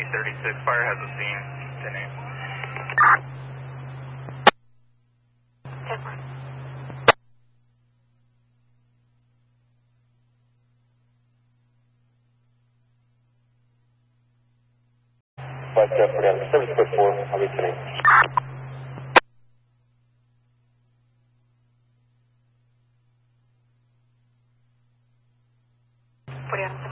336, fire has a scene. 10-8. Different. 5 for down. Service code 4, I'll be 10-8. Put it on